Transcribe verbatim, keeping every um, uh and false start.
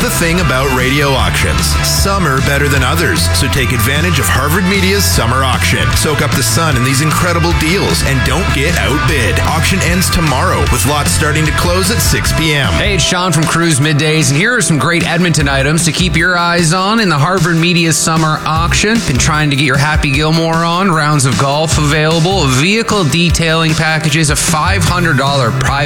the thing about radio auctions. Some are better than others, so take advantage of Harvard Media's summer auction. Soak up the sun in these incredible deals and don't get outbid. Auction ends tomorrow with lots starting to close at six p.m. Hey, it's Sean from Cruise Middays, and here are some great Edmonton items to keep your eyes on in the Harvard Media Summer Auction. Been trying to get your Happy Gilmore on. Rounds of golf available. Vehicle detailing packages. A five hundred dollars private